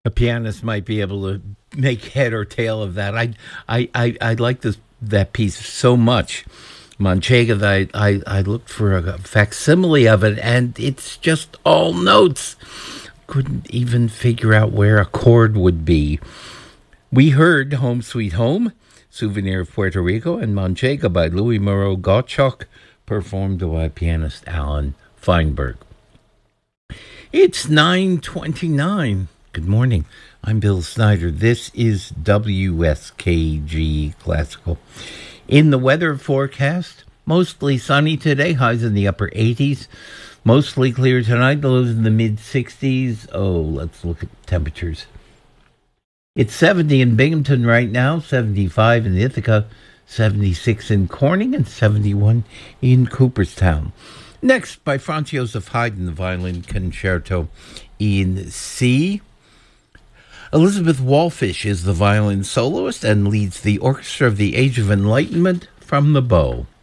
A pianist might be able to make head or tail of that. I like that piece so much, Manchega, that I looked for a facsimile of it, and it's just all notes. Couldn't even figure out where a chord would be. We heard Home Sweet Home, Souvenir of Puerto Rico, and Manchega by Louis Moreau Gottschalk, performed by pianist Alan Feinberg. It's 9:29. Good morning. I'm Bill Snyder. This is WSKG Classical. In the weather forecast, mostly sunny today, highs in the upper 80s. Mostly clear tonight, lows in the mid-60s. Oh, let's look at temperatures. It's 70 in Binghamton right now, 75 in Ithaca, 76 in Corning, and 71 in Cooperstown. Next, by Franz Joseph Haydn, the Violin Concerto in C. Elizabeth Wallfish is the violin soloist and leads the Orchestra of the Age of Enlightenment from the bow.